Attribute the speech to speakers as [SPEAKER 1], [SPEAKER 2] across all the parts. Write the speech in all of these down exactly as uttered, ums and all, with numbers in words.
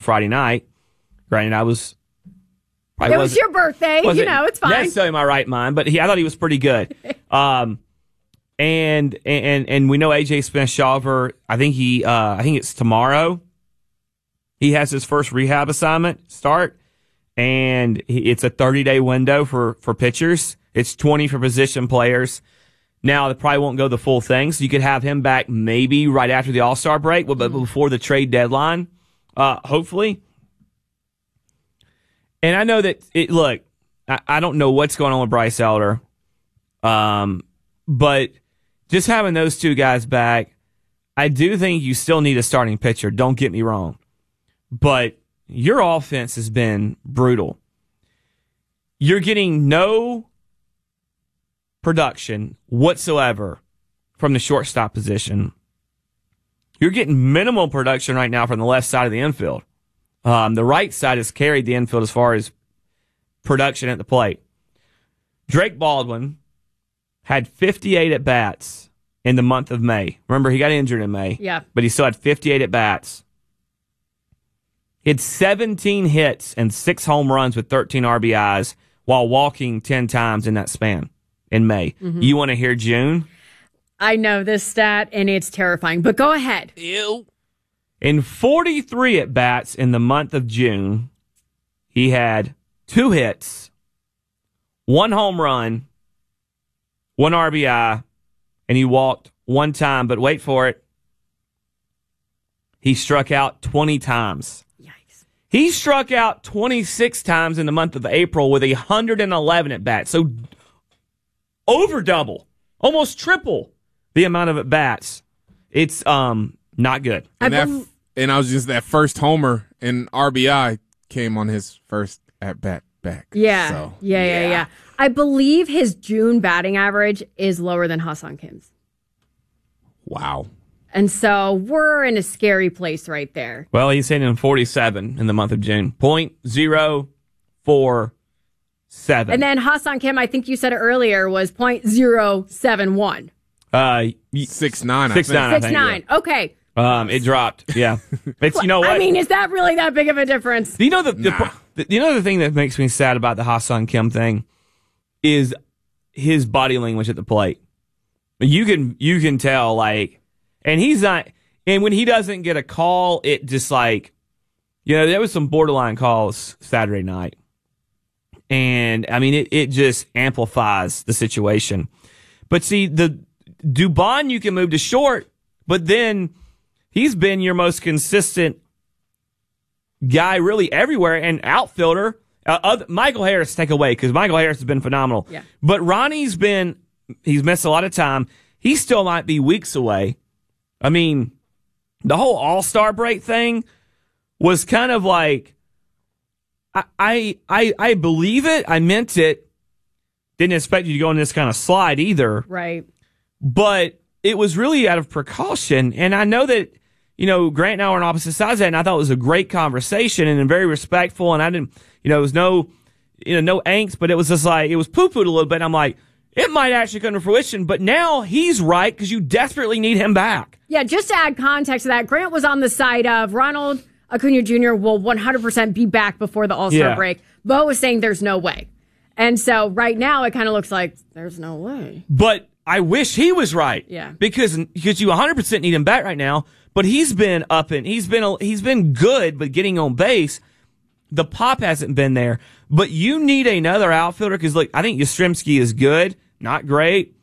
[SPEAKER 1] Friday night. Granted, I was.
[SPEAKER 2] It was your birthday. You know, it's fine.
[SPEAKER 1] Necessarily in my right mind, but he, I thought he was pretty good. um, and and and we know A J Smith-Shawver. I think he. Uh, I think it's tomorrow. He has his first rehab assignment start, and he, it's a thirty-day window for for pitchers. It's twenty for position players. Now, they probably won't go the full thing, so you could have him back maybe right after the All-Star break, but before the trade deadline, uh, hopefully. And I know that, it, look, I, I don't know what's going on with Bryce Elder, um, but just having those two guys back, I do think you still need a starting pitcher. Don't get me wrong. But your offense has been brutal. You're getting no production whatsoever from the shortstop position. You're getting minimal production right now from the left side of the infield. Um, the right side has carried the infield as far as production at the plate. Drake Baldwin had fifty-eight at-bats in the month of May. Remember, he got injured in May.
[SPEAKER 2] Yeah.
[SPEAKER 1] But he still had fifty-eight at-bats. He had seventeen hits and six home runs with thirteen R B Is while walking ten times in that span in May. Mm-hmm. You want to hear June?
[SPEAKER 2] I know this stat, and it's terrifying, but go ahead.
[SPEAKER 1] Ew. In forty-three at-bats in the month of June, he had two hits, one home run, one R B I, and he walked one time. But wait for it. He struck out twenty times.
[SPEAKER 2] Yikes.
[SPEAKER 1] He struck out twenty-six times in the month of April with one hundred eleven at-bats. So over double, almost triple the amount of at-bats. It's um not good.
[SPEAKER 3] And, that, and I was just that first homer and R B I came on his first at-bat back.
[SPEAKER 2] Yeah,
[SPEAKER 3] so,
[SPEAKER 2] yeah, yeah,
[SPEAKER 3] yeah,
[SPEAKER 2] yeah. I believe his June batting average is lower than Ha-Seong Kim's.
[SPEAKER 3] Wow.
[SPEAKER 2] And so we're in a scary place right there.
[SPEAKER 1] Well, he's hitting forty-seven in the month of June. point zero four seven.
[SPEAKER 2] And then Ha-Seong Kim, I think you said it earlier, was point zero seven one.
[SPEAKER 1] Uh,
[SPEAKER 3] six nine.
[SPEAKER 1] Six nine.
[SPEAKER 2] Six
[SPEAKER 1] I think,
[SPEAKER 2] nine.
[SPEAKER 1] yeah.
[SPEAKER 2] Okay.
[SPEAKER 1] Um, it dropped. Yeah. It's, you know what?
[SPEAKER 2] I mean, is that really that big of a difference?
[SPEAKER 1] Do you know the,
[SPEAKER 3] Nah.
[SPEAKER 1] the, the you know the thing that makes me sad about the Ha-Seong Kim thing is his body language at the plate. You can you can tell like, and he's not. And when he doesn't get a call, it just like, you know, there was some borderline calls Saturday night, and I mean, it it just amplifies the situation. But see, the Dubon you can move to short, but then he's been your most consistent guy really everywhere, and outfielder. Uh, other, Michael Harris take away because Michael Harris has been phenomenal.
[SPEAKER 2] Yeah.
[SPEAKER 1] But Ronnie's been, he's missed a lot of time. He still might be weeks away. I mean, the whole All-Star break thing was kind of like, I, I, I, I believe it. I meant it. Didn't expect you to go on this kind of slide either.
[SPEAKER 2] Right.
[SPEAKER 1] But it was really out of precaution. And I know that, you know, Grant and I were on opposite sides of that, and I thought it was a great conversation and very respectful. And I didn't, you know, it was no, you know, no angst, but it was just like, it was poo-pooed a little bit. And I'm like, it might actually come to fruition. But now he's right because you desperately need him back.
[SPEAKER 2] Yeah, just to add context to that, Grant was on the side of Ronald Acuna Junior will one hundred percent be back before the All-Star
[SPEAKER 1] Yeah.
[SPEAKER 2] break. Bo was saying there's no way. And so right now it kind of looks like there's no way.
[SPEAKER 1] But I wish he was right.
[SPEAKER 2] Yeah.
[SPEAKER 1] Because because you one hundred percent need him back right now. But he's been up and he's been he's been good, but getting on base, the pop hasn't been there. But you need another outfielder because look, I think Yastrzemski is good, not great.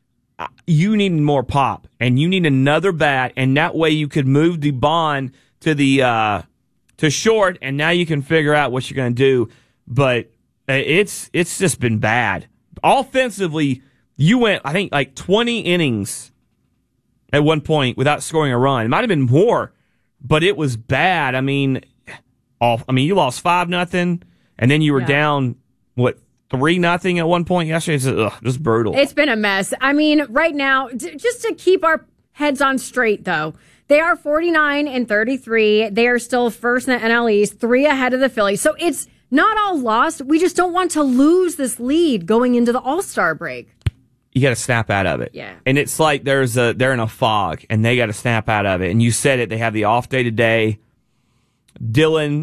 [SPEAKER 1] You need more pop, and you need another bat, and that way you could move the bond to the uh, to short, and now you can figure out what you're going to do. But it's it's just been bad offensively. You went, I think, like twenty innings at one point without scoring a run. It might have been more, but it was bad. I mean, off. I mean, you lost five nothing, and then you were
[SPEAKER 2] Yeah.
[SPEAKER 1] down what three nothing at one point yesterday. It's ugh, just brutal.
[SPEAKER 2] It's been a mess. I mean, right now, d- just to keep our heads on straight, though, they are forty-nine and thirty-three. They are still first in the N L East, three ahead of the Phillies. So it's not all lost. We just don't want to lose this lead going into the All-Star break.
[SPEAKER 1] You got to snap out of it.
[SPEAKER 2] Yeah.
[SPEAKER 1] And it's like there's a they're in a fog, and they got to snap out of it. And you said it. They have the off day today. Dylan